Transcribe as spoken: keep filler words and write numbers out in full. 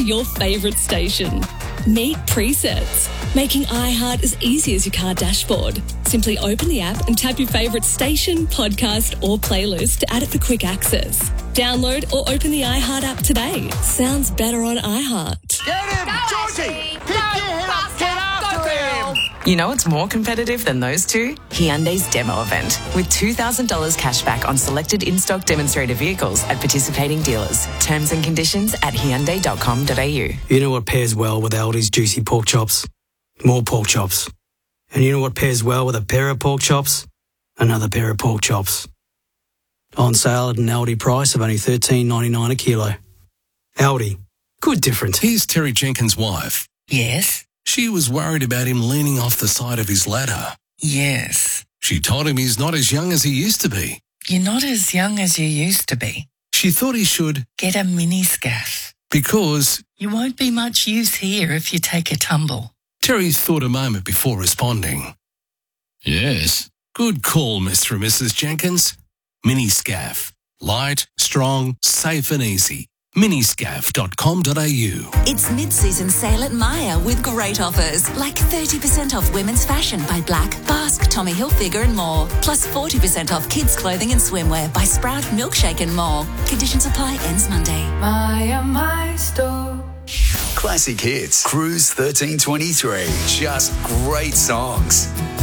your favourite station. Meet Presets, making iHeart as easy as your car dashboard. Simply open the app and tap your favourite station, podcast or playlist to add it for quick access. Download or open the iHeart app today. Sounds better on iHeart. Get him! Go, Georgie! Ashley! Pick Go, your head up! faster! Get after Go, him! girl! You know what's more competitive than those two? Hyundai's demo event. With two thousand dollars cash back on selected in-stock demonstrator vehicles at participating dealers. Terms and conditions at hyundai dot com dot a u. You know what pairs well with Aldi's juicy pork chops? More pork chops. And you know what pairs well with a pair of pork chops? Another pair of pork chops. On sale at an Aldi price of only thirteen ninety-nine a kilo. Aldi. Good difference. Here's Terry Jenkins' wife. Yes? She was worried about him leaning off the side of his ladder. Yes. She told him he's not as young as he used to be. You're not as young as you used to be. She thought he should Get a mini scaff. because You won't be much use here if you take a tumble. Terry thought a moment before responding. Yes. Good call, Mister and Missus Jenkins. Mini Scaff. Light, strong, safe and easy. miniscaff dot com dot a u. It's mid-season sale at Myer with great offers, like thirty percent off women's fashion by Black, Basque, Tommy Hilfiger and more. Plus forty percent off kids' clothing and swimwear by Sprout, Milkshake and more. Conditions apply, ends Monday. Myer, my store. Classic hits. Cruise thirteen twenty-three. Just great songs.